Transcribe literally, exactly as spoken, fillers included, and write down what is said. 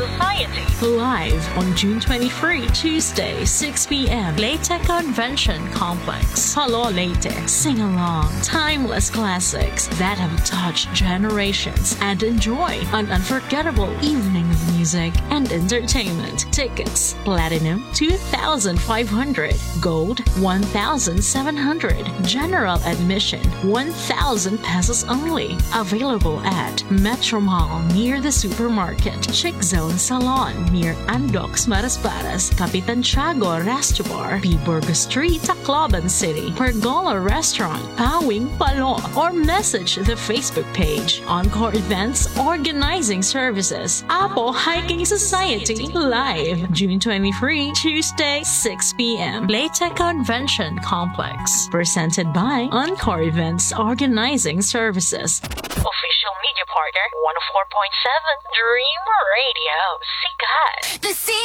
Society. Live on June twenty-third, Tuesday, six p.m. Leyte Convention Complex. Hello Leyte. Sing along. Timeless classics that have touched generations and enjoy an unforgettable evening of music and entertainment. Tickets: Platinum two thousand five hundred, Gold one thousand seven hundred, General Admission one thousand pesos only. Available at Metro Mall near the supermarket, Chick Zone Salon near Andox Marasparas, Capitan Tiago Resto Bar, P. Burgos Street, Tacloban City, Pergola Restaurant, Pawing Palo, or message the Facebook page Encore Events Organizing Services, Apo Hiking Society. Live June twenty-third, Tuesday, six p.m. Leyte Convention Complex. Presented by Encore Events Organizing Services. Official media partner one oh four point seven Dream Radio. Sikat. The sea